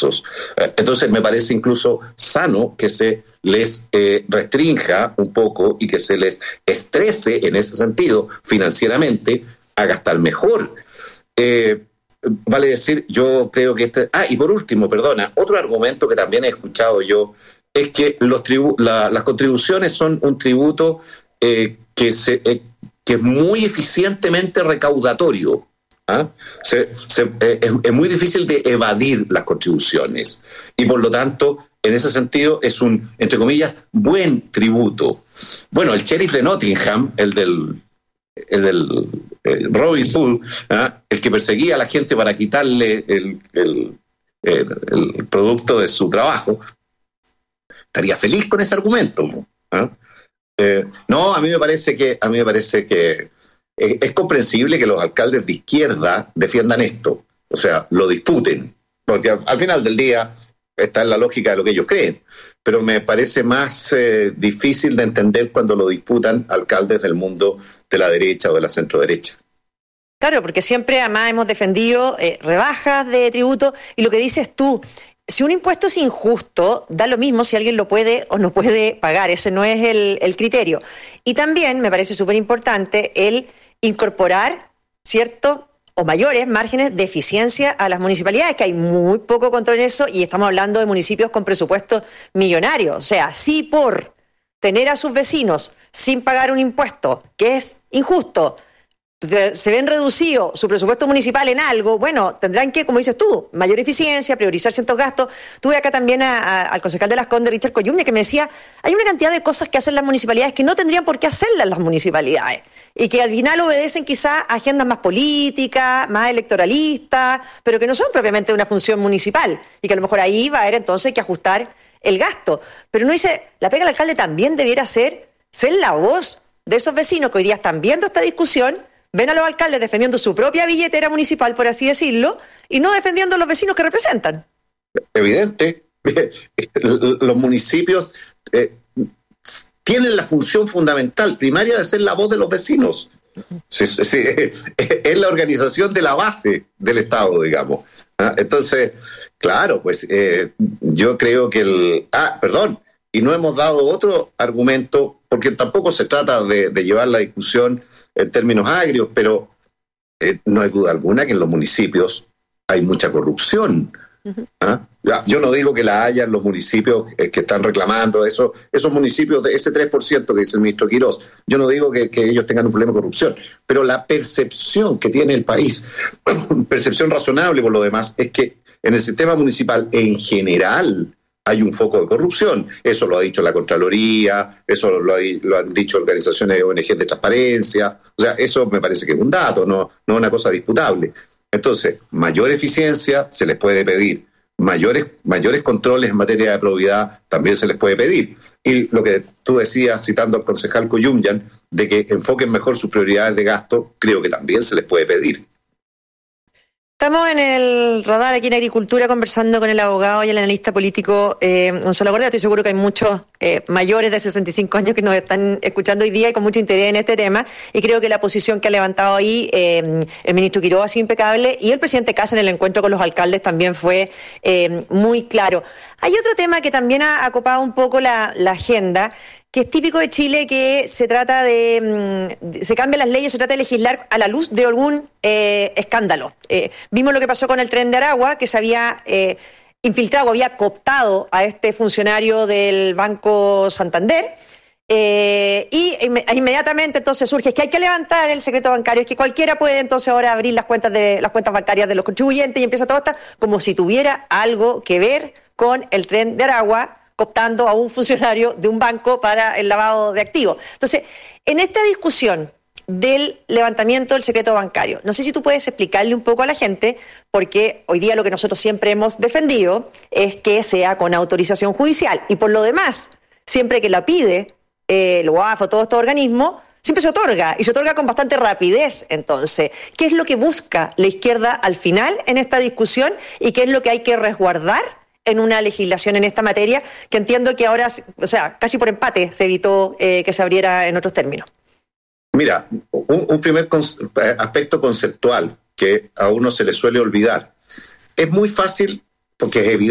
recursos. Entonces me parece incluso sano que se les restrinja un poco y que se les estrese en ese sentido financieramente a gastar mejor. Vale decir, yo creo que y por último, otro argumento que también he escuchado yo es que las contribuciones son un tributo que es muy eficientemente recaudatorio. Es muy difícil de evadir las contribuciones y por lo tanto en ese sentido es un, entre comillas, buen tributo. Bueno, el sheriff de Nottingham, el del Robin Hood, el que perseguía a la gente para quitarle el producto de su trabajo, estaría feliz con ese argumento. No, a mí me parece que es comprensible que los alcaldes de izquierda defiendan esto, o sea, lo disputen, porque al final del día está en la lógica de lo que ellos creen, pero me parece más difícil de entender cuando lo disputan alcaldes del mundo de la derecha o de la centroderecha. Claro, porque siempre además hemos defendido rebajas de tributo y lo que dices tú, si un impuesto es injusto, da lo mismo si alguien lo puede o no puede pagar, ese no es el criterio. Y también me parece súper importante el incorporar, ¿cierto?, o mayores márgenes de eficiencia a las municipalidades, que hay muy poco control en eso y estamos hablando de municipios con presupuestos millonarios. O sea, si por tener a sus vecinos sin pagar un impuesto que es injusto, se ven reducido su presupuesto municipal en algo, bueno, tendrán que, como dices tú, mayor eficiencia, priorizar ciertos gastos. Tuve acá también al concejal de Las Condes, Richard Coyumne, que me decía, hay una cantidad de cosas que hacen las municipalidades que no tendrían por qué hacerlas las municipalidades y que al final obedecen quizá a agendas más políticas, más electoralistas, pero que no son propiamente una función municipal y que a lo mejor ahí va a haber entonces que ajustar el gasto. Pero uno dice, la pega del alcalde también debiera ser la voz de esos vecinos que hoy día están viendo esta discusión, ven a los alcaldes defendiendo su propia billetera municipal, por así decirlo, y no defendiendo a los vecinos que representan. Evidente. Los municipios tienen la función fundamental, primaria, de ser la voz de los vecinos. Sí, es la organización de la base del Estado, digamos. Entonces, claro, pues yo creo que y no hemos dado otro argumento, porque tampoco se trata de llevar la discusión en términos agrios, pero no hay duda alguna que en los municipios hay mucha corrupción. Yo no digo que la haya en los municipios que están reclamando esos municipios de ese 3% que dice el ministro Quirós. Yo no digo que ellos tengan un problema de corrupción, pero la percepción que tiene el país, percepción razonable por lo demás, es que en el sistema municipal en general hay un foco de corrupción. Eso lo ha dicho la Contraloría, eso lo han dicho organizaciones de ONG de transparencia. O sea, eso me parece que es un dato, no una cosa disputable. Entonces, mayor eficiencia se les puede pedir, mayores controles en materia de probidad también se les puede pedir. Y lo que tú decías, citando al concejal Coyumne, de que enfoquen mejor sus prioridades de gasto, creo que también se les puede pedir. Estamos en el radar aquí en Agricultura conversando con el abogado y el analista político Gonzalo Correa. Estoy seguro que hay muchos mayores de 65 años que nos están escuchando hoy día y con mucho interés en este tema. Y creo que la posición que ha levantado ahí el ministro Quirós ha sido impecable y el presidente Kast en el encuentro con los alcaldes también fue muy claro. Hay otro tema que también ha copado un poco la agenda, que es típico de Chile, que se trata se cambian las leyes, se trata de legislar a la luz de algún escándalo. Vimos lo que pasó con el Tren de Aragua, que se había infiltrado, había cooptado a este funcionario del Banco Santander, y inmediatamente entonces surge es que hay que levantar el secreto bancario, es que cualquiera puede entonces ahora abrir las cuentas bancarias de los contribuyentes y empieza todo esto como si tuviera algo que ver con el Tren de Aragua, cooptando a un funcionario de un banco para el lavado de activos. Entonces, en esta discusión del levantamiento del secreto bancario, no sé si tú puedes explicarle un poco a la gente, porque hoy día lo que nosotros siempre hemos defendido es que sea con autorización judicial, y por lo demás, siempre que la pide el UAF o todos estos organismos, siempre se otorga, y se otorga con bastante rapidez. Entonces, ¿qué es lo que busca la izquierda al final en esta discusión y qué es lo que hay que resguardar en una legislación en esta materia, que entiendo que ahora, o sea, casi por empate se evitó que se abriera en otros términos? Mira, un primer aspecto conceptual que a uno se le suele olvidar. Es muy fácil, porque es evidente,